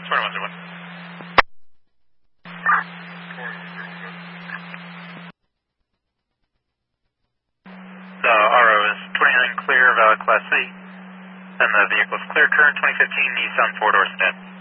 2101. The RO is 29 clear, valid Class C. And the vehicle is clear, current 2015 Nissan 4-door sedan.